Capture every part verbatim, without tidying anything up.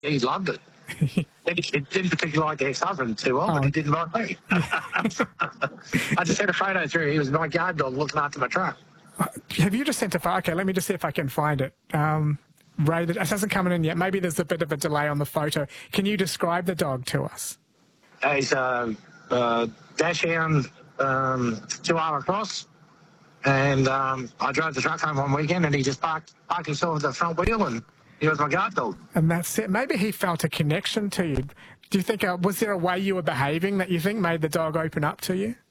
He loved it. He didn't particularly like the ex-husband too well, oh. but he didn't like me. I just had a photo through. He was my guard dog looking after my truck. Have you just sent a photo? Okay, let me just see if I can find it. Um, Ray, it hasn't come in yet. Maybe there's a bit of a delay on the photo. Can you describe the dog to us? Uh, he's a uh, uh, Dachshund um, Chihuahua cross. And um, I drove the truck home one weekend and he just parked, parked himself at the front wheel and he was my guard dog. And that's it. Maybe he felt a connection to you. Do you think, uh, was there a way you were behaving that you think made the dog open up to you?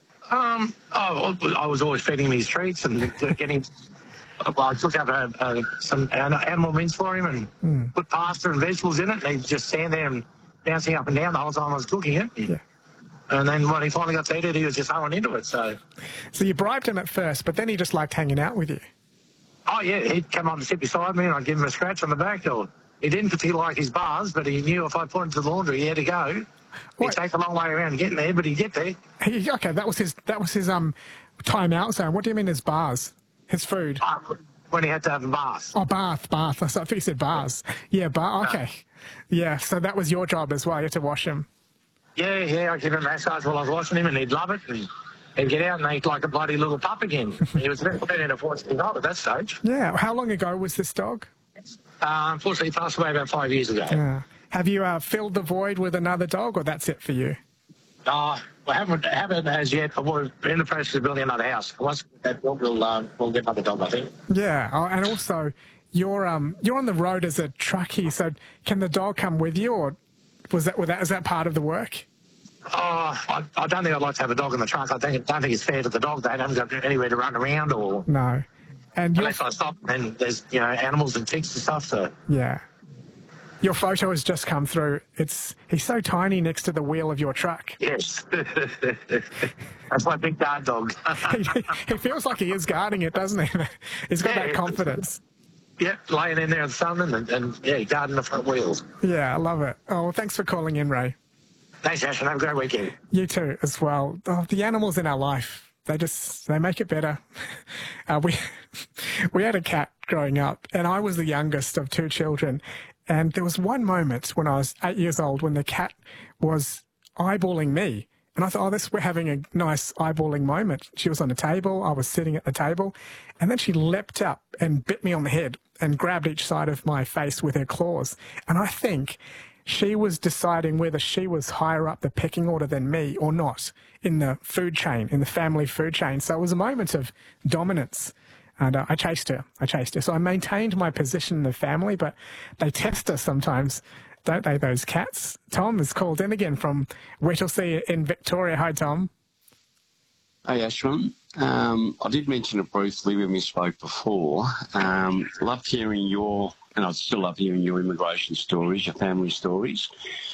Um, oh, I was always feeding him his treats and getting, well, I took out uh, uh, some animal mince for him and mm. put pasta and vegetables in it. And he'd just stand there and bouncing up and down the whole time I was cooking it. Yeah. And then when he finally got to eat it, he was just throwing into it. So, so you bribed him at first, but then he just liked hanging out with you. Oh, yeah, he'd come on and sit beside me and I'd give him a scratch on the back. Or he didn't particularly like his bars, but he knew if I put him to the laundry, he had to go. He'd take a long way around getting there, but he'd get there. He, okay, that was his that was his um time out zone. What do you mean his bars? His food? Uh, when he had to have a bath. Oh, bath, bath. I thought you said bars. Yeah, bar. Okay. Yeah, so that was your job as well. You had to wash him. Yeah, yeah, I'd give him a massage while I was washing him and he'd love it. And he'd get out and eat like a bloody little pup again. He was very unfortunately not at that stage. Yeah. How long ago was this dog? Uh, unfortunately, he passed away about five years ago. Yeah. Have you uh, filled the void with another dog, or that's it for you? Uh, well, haven't, haven't as yet. We're in the process of building another house. Once that dog, we'll, uh, we'll get another dog, I think. Yeah, oh, and also, you're um you're on the road as a truckie, so can the dog come with you, or was that, was that, is that part of the work? Oh, I, I don't think I'd like to have a dog in the truck. I think, don't think it's fair to the dog. They haven't got anywhere to run around or... No. And unless I stop, and there's, you know, animals and ticks and stuff, so... Yeah. Your photo has just come through. It's He's so tiny next to the wheel of your truck. Yes. That's my big guard dog. he, he feels like he is guarding it, doesn't he? He's got yeah, that confidence. Yeah, laying in there in the sun and, and yeah, guarding the front wheels. Yeah, I love it. Oh, well, thanks for calling in, Ray. Thanks, Ash, and have a great weekend. You too, as well. Oh, the animals in our life, they just, they make it better. Uh, we, we had a cat growing up, and I was the youngest of two children. And there was one moment when I was eight years old when the cat was eyeballing me. And I thought, oh, this, we're having a nice eyeballing moment. She was on the table. I was sitting at the table. And then she leapt up and bit me on the head and grabbed each side of my face with her claws. And I think she was deciding whether she was higher up the pecking order than me or not in the food chain, in the family food chain. So it was a moment of dominance. And uh, I chased her. I chased her. So I maintained my position in the family, but they test us sometimes, don't they, those cats? Tom is called in again from Whittlesea in Victoria. Hi, Tom. Hey, Ashwin. Um, I did mention it briefly when we spoke before. Um, love hearing your, and I still love hearing your immigration stories, your family stories.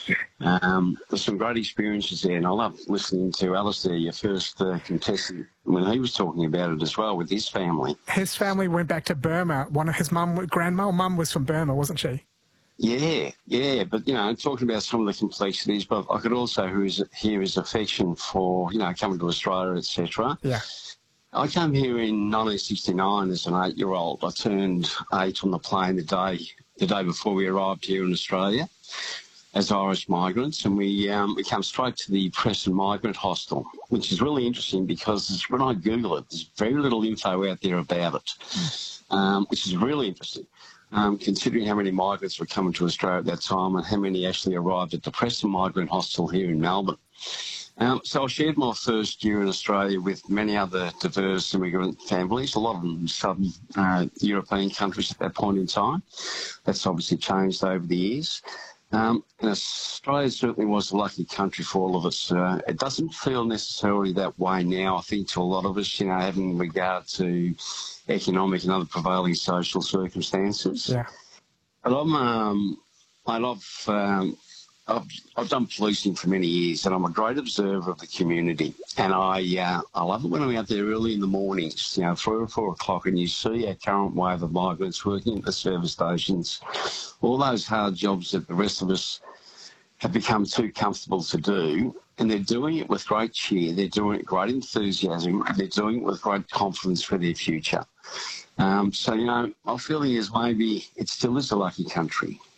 Um, there's some great experiences there, and I love listening to Alistair, your first uh, contestant, when he was talking about it as well with his family. His family went back to Burma. One of his mum, grandma, mum was from Burma, wasn't she? Yeah, yeah, but, you know, talking about some of the complexities, but I could also hear his affection for, you know, coming to Australia, et cetera. Yeah. I came here in nineteen sixty-nine as an eight-year-old. I turned eight on the plane the day the day before we arrived here in Australia as Irish migrants, and we um, we came straight to the Preston Migrant Hostel, which is really interesting because when I Google it, there's very little info out there about it, um, which is really interesting, um, considering how many migrants were coming to Australia at that time and how many actually arrived at the Preston Migrant Hostel here in Melbourne. Um, so I shared my first year in Australia with many other diverse immigrant families, a lot of them southern uh, European countries at that point in time. That's obviously changed over the years. Um, and Australia certainly was a lucky country for all of us. Uh, it doesn't feel necessarily that way now, I think, to a lot of us, you know, having regard to economic and other prevailing social circumstances. Yeah. But I'm, um, I love... Um, I've, I've done policing for many years, and I'm a great observer of the community. And I uh, I love it when I'm out there early in the mornings, you know, three or four o'clock, and you see our current wave of migrants working at the service stations, all those hard jobs that the rest of us have become too comfortable to do. And they're doing it with great cheer, they're doing it with great enthusiasm, they're doing it with great confidence for their future. Um, so, you know, my feeling is maybe it still is a lucky country.